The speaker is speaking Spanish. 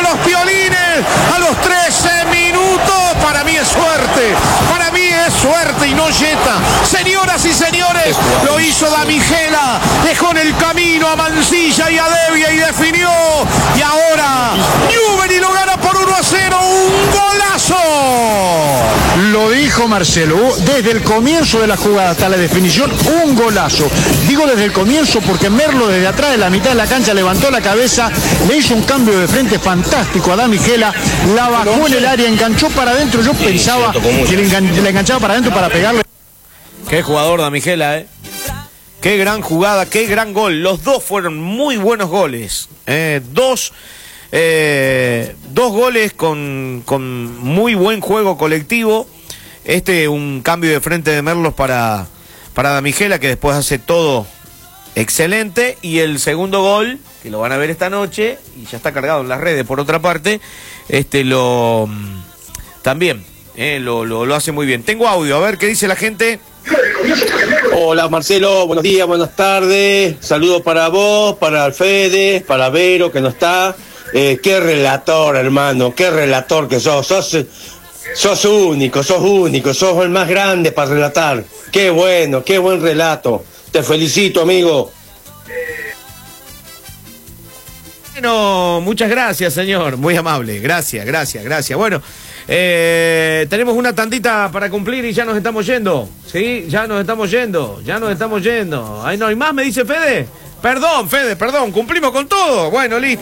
los Piolines a los 13 minutos. Para mí es suerte. Para mí es suerte y no Yeta. Señoras y señores, lo hizo Damigela. Dejó en el camino a Mansilla y a Devia y definió. Y ahora Newbery lo gana por 1-0. Un golazo. Lo dijo Marcelo, desde el comienzo de la jugada hasta la definición, un golazo. Digo desde el comienzo porque Merlo desde atrás de la mitad de la cancha levantó la cabeza, le hizo un cambio de frente fantástico a Damigela, la bajó en el área, enganchó para adentro. Yo pensaba que le enganchaba para adentro para pegarle. Qué jugador Damigela, qué gran jugada, qué gran gol. Los dos fueron muy buenos goles. Dos goles con muy buen juego colectivo. Un cambio de frente de Merlos para Damigela, que después hace todo excelente. Y el segundo gol, que lo van a ver esta noche, y ya está cargado en las redes por otra parte, también lo hace muy bien. Tengo audio, a ver qué dice la gente. Hola Marcelo, buenos días, buenas tardes. Saludos para vos, para Alfede, para Vero, que no está. Qué relator, hermano, qué relator que sos. Sos único, sos el más grande para relatar. Qué bueno, qué buen relato. Te felicito, amigo. Bueno, muchas gracias, señor. Muy amable. Gracias. Bueno, tenemos una tandita para cumplir y ya nos estamos yendo. Sí, ya nos estamos yendo. Ahí no hay más, me dice Fede. Perdón, Fede, cumplimos con todo. Bueno, listo.